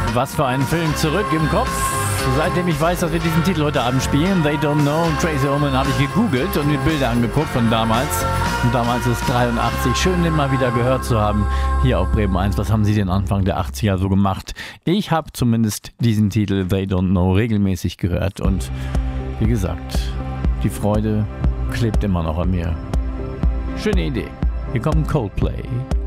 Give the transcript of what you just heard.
Was für ein Film zurück im Kopf. Seitdem ich weiß, dass wir diesen Titel heute Abend spielen, They Don't Know, Tracey Ullman, habe ich gegoogelt und mir Bilder angeguckt von damals. Und damals ist 83. Schön, den mal wieder gehört zu haben. Hier auf Bremen 1. Was haben Sie denn Anfang der 80er so gemacht? Ich habe zumindest diesen Titel They Don't Know regelmäßig gehört. Und wie gesagt, die Freude klebt immer noch an mir. Schöne Idee. Hier kommt Coldplay.